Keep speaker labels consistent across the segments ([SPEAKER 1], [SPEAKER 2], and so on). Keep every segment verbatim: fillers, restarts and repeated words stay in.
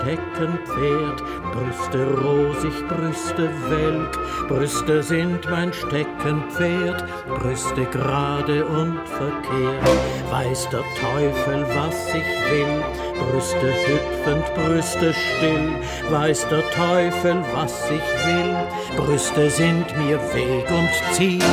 [SPEAKER 1] Steckenpferd. Brüste rosig, Brüste welk, Brüste sind mein Steckenpferd, Brüste gerade und verkehrt. Weiß der Teufel, was ich will, Brüste hüpfend, Brüste still. Weiß der Teufel, was ich will, Brüste sind mir Weg und Ziel.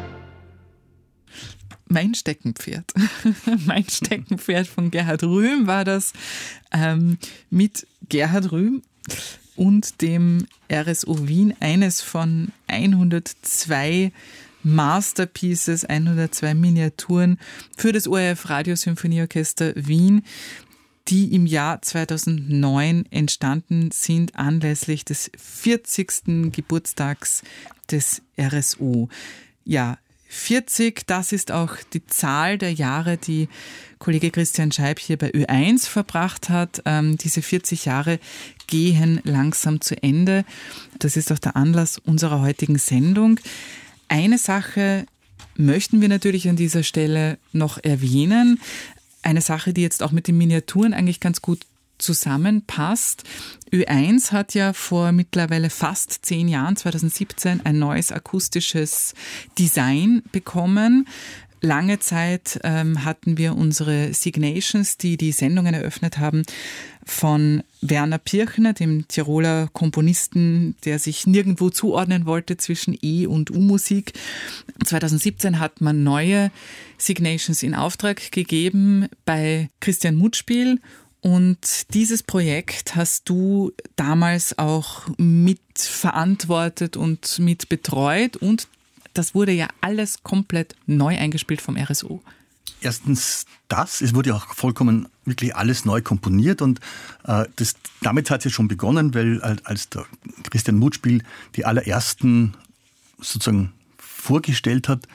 [SPEAKER 2] Mein Steckenpferd. Mein Steckenpferd von Gerhard Rühm war das, ähm, mit Gerhard Rühm und dem R S O Wien, eines von hundertzwei Masterpieces, hundertzwei Miniaturen für das O R F Radiosymphonieorchester Wien, die im Jahr zweitausendneun entstanden sind anlässlich des vierzigsten Geburtstags des R S O. Ja, vierzig, das ist auch die Zahl der Jahre, die Kollege Christian Scheib hier bei Ö eins verbracht hat. Ähm, diese vierzig Jahre gehen langsam zu Ende. Das ist auch der Anlass unserer heutigen Sendung. Eine Sache möchten wir natürlich an dieser Stelle noch erwähnen. Eine Sache, die jetzt auch mit den Miniaturen eigentlich ganz gut zusammenpasst. Ö eins hat ja vor mittlerweile fast zehn Jahren, zweitausendsiebzehn, ein neues akustisches Design bekommen. Lange Zeit ähm, hatten wir unsere Signations, die die Sendungen eröffnet haben, von Werner Pirchner, dem Tiroler Komponisten, der sich nirgendwo zuordnen wollte zwischen E- und U-Musik. zweitausendsiebzehn hat man neue Signations in Auftrag gegeben bei Christian Mutspiel. Und dieses Projekt hast du damals auch mitverantwortet und mit betreut, und das wurde ja alles komplett neu eingespielt vom R S O.
[SPEAKER 3] Erstens das, es wurde auch vollkommen wirklich alles neu komponiert, und äh, das, damit hat es ja schon begonnen, weil als der Christian Mutspiel die allerersten sozusagen vorgestellt hat,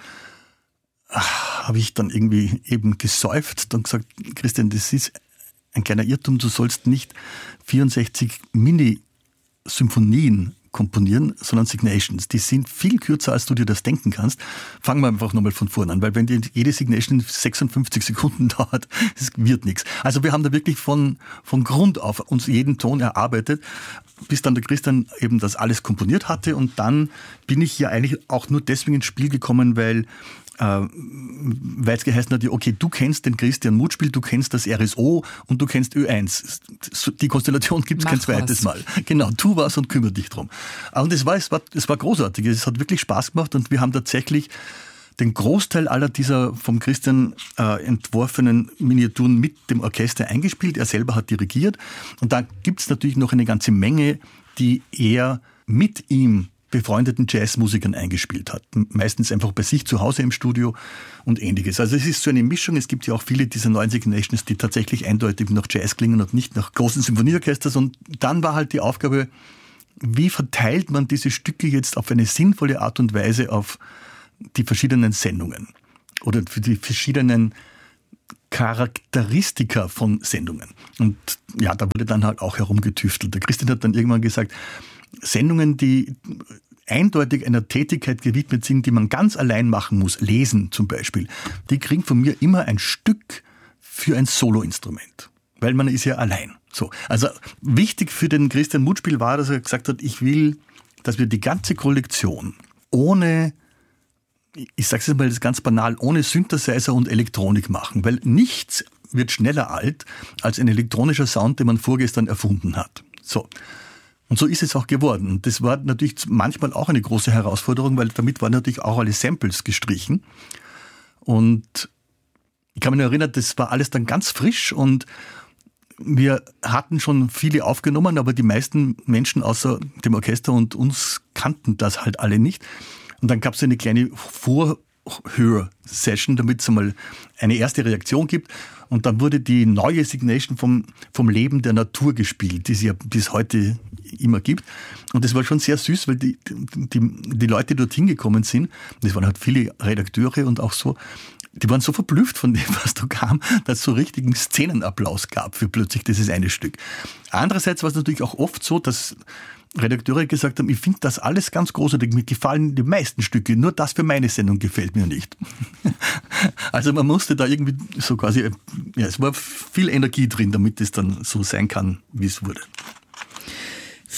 [SPEAKER 3] habe ich dann irgendwie eben geseufzt und gesagt, Christian, das ist ein kleiner Irrtum, du sollst nicht vierundsechzig Mini-Symphonien komponieren, sondern Signations. Die sind viel kürzer, als du dir das denken kannst. Fangen wir einfach nochmal von vorne an, weil wenn die, jede Signation sechsundfünfzig Sekunden dauert, es wird nichts. Also wir haben da wirklich von, von Grund auf uns jeden Ton erarbeitet, bis dann der Christian eben das alles komponiert hatte, und dann bin ich ja eigentlich auch nur deswegen ins Spiel gekommen, weil äh, weil es geheißen hat, okay, du kennst den Christian Mutspiel, du kennst das R S O und du kennst Ö eins. Die Konstellation gibt es kein zweites was. Mal. Genau, tu was und kümmere dich drum. Und es war, es war, es war großartig, es hat wirklich Spaß gemacht, und wir haben tatsächlich den Großteil aller dieser vom Christian äh, entworfenen Miniaturen mit dem Orchester eingespielt. Er selber hat dirigiert, und da gibt es natürlich noch eine ganze Menge, die er mit ihm befreundeten Jazzmusikern eingespielt hat. Meistens einfach bei sich zu Hause im Studio und Ähnliches. Also es ist so eine Mischung. Es gibt ja auch viele dieser neuen Signations, die tatsächlich eindeutig nach Jazz klingen und nicht nach großen Symphonieorchesters. Und dann war halt die Aufgabe, wie verteilt man diese Stücke jetzt auf eine sinnvolle Art und Weise auf die verschiedenen Sendungen oder für die verschiedenen Charakteristika von Sendungen. Und ja, da wurde dann halt auch herumgetüftelt. Der Christian hat dann irgendwann gesagt, Sendungen, die eindeutig einer Tätigkeit gewidmet sind, die man ganz allein machen muss, lesen zum Beispiel, die kriegen von mir immer ein Stück für ein Soloinstrument, weil man ist ja allein. So, also wichtig für den Christian Mutspiel war, dass er gesagt hat, ich will, dass wir die ganze Kollektion ohne, ich sage es jetzt mal ganz banal, ohne Synthesizer und Elektronik machen, weil nichts wird schneller alt als ein elektronischer Sound, den man vorgestern erfunden hat. So. Und so ist es auch geworden. Und das war natürlich manchmal auch eine große Herausforderung, weil damit waren natürlich auch alle Samples gestrichen. Und ich kann mich noch erinnern, das war alles dann ganz frisch, und wir hatten schon viele aufgenommen, aber die meisten Menschen außer dem Orchester und uns kannten das halt alle nicht. Und dann gab es eine kleine Vorhör-Session, damit es einmal eine erste Reaktion gibt. Und dann wurde die neue Signation vom, vom Leben der Natur gespielt, die es ja bis heute immer gibt. Und das war schon sehr süß, weil die, die, die Leute, die dorthin gekommen sind, das waren halt viele Redakteure und auch so, die waren so verblüfft von dem, was da kam, dass es so richtigen Szenenapplaus gab für plötzlich dieses eine Stück. Andererseits war es natürlich auch oft so, dass Redakteure gesagt haben, ich finde das alles ganz großartig, mir gefallen die meisten Stücke, nur das für meine Sendung gefällt mir nicht. Also man musste da irgendwie so quasi, ja, es war viel Energie drin, damit es dann so sein kann, wie es wurde.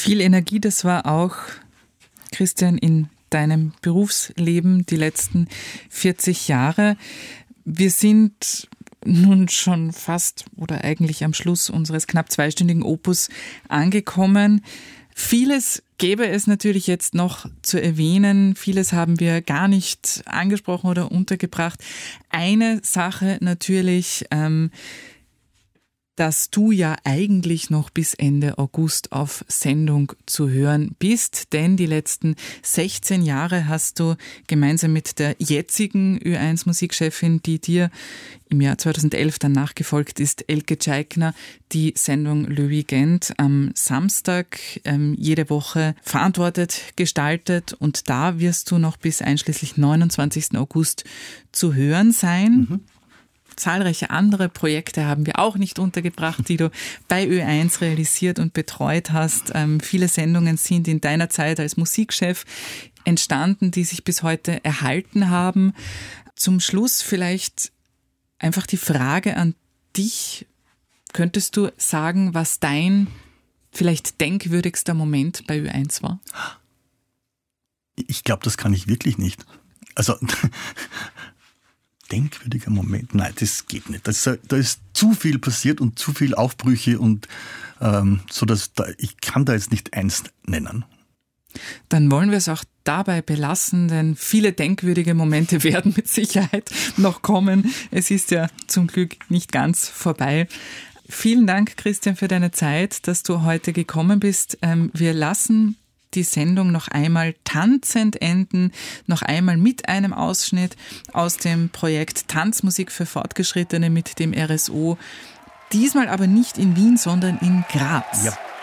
[SPEAKER 2] Viel Energie, das war auch, Christian, in deinem Berufsleben die letzten vierzig Jahre. Wir sind nun schon fast oder eigentlich am Schluss unseres knapp zweistündigen Opus angekommen. Vieles gäbe es natürlich jetzt noch zu erwähnen. Vieles haben wir gar nicht angesprochen oder untergebracht. Eine Sache natürlich, ähm, dass du ja eigentlich noch bis Ende August auf Sendung zu hören bist, denn die letzten sechzehn Jahre hast du gemeinsam mit der jetzigen Ö eins Musikchefin, die dir im Jahr zweitausendelf dann nachgefolgt ist, Elke Tscheikner, die Sendung Le Weekend am Samstag ähm, jede Woche verantwortet, gestaltet, und da wirst du noch bis einschließlich neunundzwanzigsten August zu hören sein. Mhm. Zahlreiche andere Projekte haben wir auch nicht untergebracht, die du bei Ö eins realisiert und betreut hast. Ähm, viele Sendungen sind in deiner Zeit als Musikchef entstanden, die sich bis heute erhalten haben. Zum Schluss vielleicht einfach die Frage an dich. Könntest du sagen, was dein vielleicht denkwürdigster Moment bei Ö eins war?
[SPEAKER 3] Ich glaube, das kann ich wirklich nicht. Also... denkwürdiger Moment? Nein, das geht nicht. Das, da ist zu viel passiert und zu viel Aufbrüche und ähm, so, dass da, ich kann da jetzt nicht eins nennen.
[SPEAKER 2] Dann wollen wir es auch dabei belassen, denn viele denkwürdige Momente werden mit Sicherheit noch kommen. Es ist ja zum Glück nicht ganz vorbei. Vielen Dank, Christian, für deine Zeit, dass du heute gekommen bist. Wir lassen die Sendung noch einmal tanzend enden, noch einmal mit einem Ausschnitt aus dem Projekt Tanzmusik für Fortgeschrittene mit dem R S O. Diesmal aber nicht in Wien, sondern in Graz.
[SPEAKER 3] Ja.